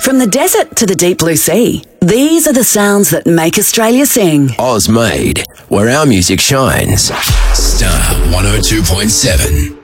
From the desert to the deep blue sea, these are the sounds that make Australia sing. Oz made, where our music shines. Star 102.7.